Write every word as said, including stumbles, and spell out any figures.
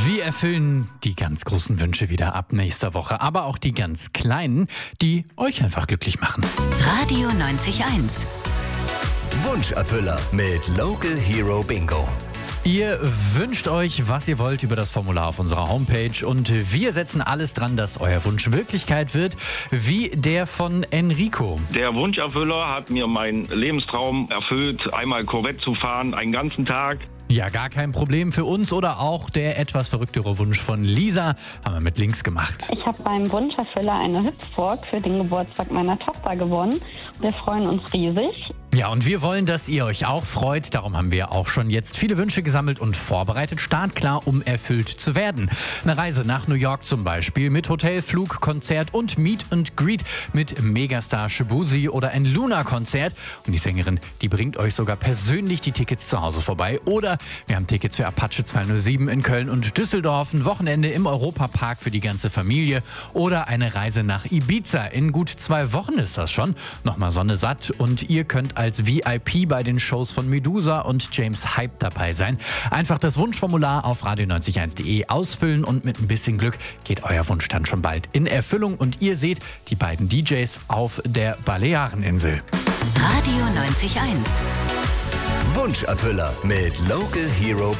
Wir erfüllen die ganz großen Wünsche wieder ab nächster Woche, aber auch die ganz kleinen, die euch einfach glücklich machen. Radio neunzig Komma eins. Wunscherfüller mit Local Hero Bingo. Ihr wünscht euch, was ihr wollt, über das Formular auf unserer Homepage und wir setzen alles dran, dass euer Wunsch Wirklichkeit wird, wie der von Enrico. Der Wunscherfüller hat mir meinen Lebenstraum erfüllt, einmal Corvette zu fahren, einen ganzen Tag. Ja, gar kein Problem für uns oder auch der etwas verrücktere Wunsch von Lisa haben wir mit Links gemacht. Ich habe beim Wunscherfüller eine Hüpfburg für den Geburtstag meiner Tochter gewonnen. Wir freuen uns riesig. Ja, und wir wollen, dass ihr euch auch freut. Darum haben wir auch schon jetzt viele Wünsche gesammelt und vorbereitet, startklar, um erfüllt zu werden. Eine Reise nach New York zum Beispiel mit Hotel, Flug, Konzert und Meet and Greet mit Megastar Shaboozey oder ein Luna-Konzert. Und die Sängerin, die bringt euch sogar persönlich die Tickets zu Hause vorbei. Oder wir haben Tickets für Apache zweihundertsieben in Köln und Düsseldorf, ein Wochenende im Europapark für die ganze Familie oder eine Reise nach Ibiza. In gut zwei Wochen ist das schon. Nochmal Sonne satt und ihr könnt als V I P bei den Shows von Medusa und James Hype dabei sein. Einfach das Wunschformular auf radio neunzig eins punkt de ausfüllen und mit ein bisschen Glück geht euer Wunsch dann schon bald in Erfüllung und ihr seht die beiden D Js auf der Baleareninsel. Radio neunzig Komma eins. Wunscherfüller mit Local Hero